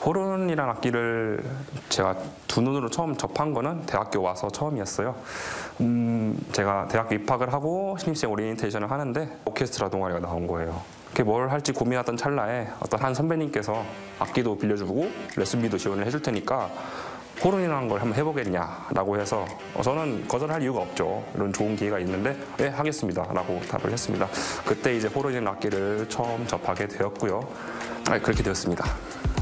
호른이라는 악기를 제가 두 눈으로 처음 접한 거는 대학교 와서 처음이었어요. 제가 대학교 입학을 하고 신입생 오리엔테이션을 하는데 오케스트라 동아리가 나온 거예요. 그게 뭘 할지 고민하던 찰나에 어떤 한 선배님께서 악기도 빌려주고 레슨비도 지원을 해줄 테니까 호른이라는 걸 한번 해보겠냐라고 해서 저는 거절할 이유가 없죠. 이런 좋은 기회가 있는데 네, 하겠습니다 라고 답을 했습니다. 그때 이제 호른이라는 악기를 처음 접하게 되었고요. 그렇게 되었습니다.